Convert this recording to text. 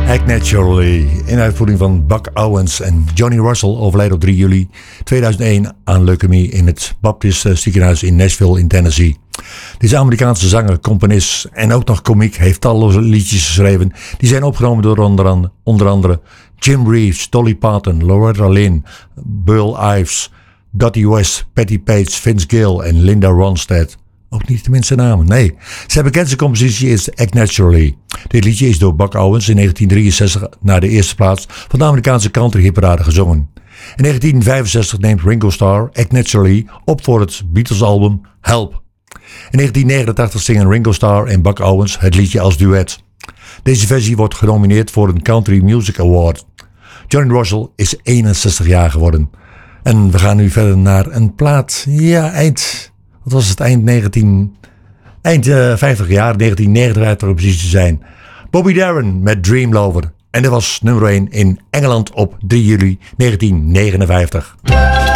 Act Naturally, in uitvoering van Buck Owens en Johnny Russell, overleed op 3 juli 2001 aan leukemie in het Baptist ziekenhuis in Nashville in Tennessee. Deze Amerikaanse zanger, componist en ook nog komiek heeft talloze liedjes geschreven. Die zijn opgenomen door onder andere Jim Reeves, Dolly Parton, Loretta Lynn, Burl Ives, Dottie West, Patti Page, Vince Gill en Linda Ronstadt. Ook niet de minste namen, nee. Zijn bekendste compositie is Act Naturally. Dit liedje is door Buck Owens in 1963 naar de eerste plaats van de Amerikaanse country hitparade gezongen. In 1965 neemt Ringo Starr Act Naturally op voor het Beatles album Help. In 1989 zingen Ringo Starr en Buck Owens het liedje als duet. Deze versie wordt genomineerd voor een Country Music Award. Johnny Russell is 61 jaar geworden. En we gaan nu verder naar een plaat, wat was het, eind 50 jaar, 1959 om precies te zijn. Bobby Darin met Dream Lover. En dat was nummer 1 in Engeland op 3 juli 1959.